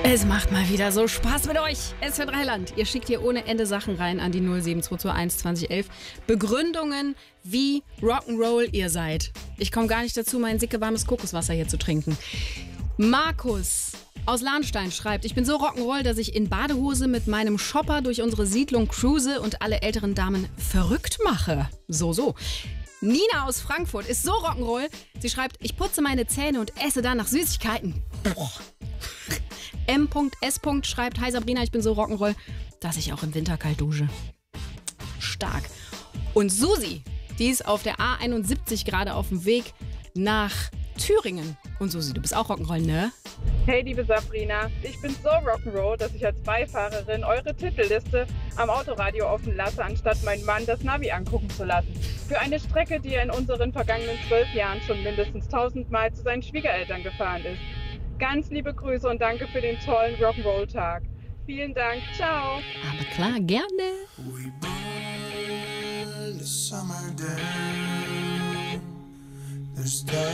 Es macht mal wieder so Spaß mit euch. SWR3 Land. Ihr schickt hier ohne Ende Sachen rein an die 07221 2011. Begründungen, wie Rock'n'Roll ihr seid. Ich komme gar nicht dazu, mein sicke warmes Kokoswasser hier zu trinken. Markus aus Lahnstein schreibt: Ich bin so Rock'n'Roll, dass ich in Badehose mit meinem Shopper durch unsere Siedlung cruise und alle älteren Damen verrückt mache. So. Nina aus Frankfurt ist so Rock'n'Roll. Sie schreibt: Ich putze meine Zähne und esse dann nach Süßigkeiten. Boah. M.S. schreibt: Hi Sabrina, ich bin so Rock'n'Roll, dass ich auch im Winter kalt dusche. Stark. Und Susi, die ist auf der A71 gerade auf dem Weg nach Thüringen. Und Susi, du bist auch Rock'n'Roll, ne? Hey liebe Sabrina, ich bin so Rock'n'Roll, dass ich als Beifahrerin eure Titelliste am Autoradio offen lasse, anstatt meinen Mann das Navi angucken zu lassen. Für eine Strecke, die er in unseren vergangenen 12 Jahren schon mindestens 1000 Mal zu seinen Schwiegereltern gefahren ist. Ganz liebe Grüße und danke für den tollen Rock'n'Roll-Tag. Vielen Dank, ciao. Aber klar, gerne. We burn the summer down. There's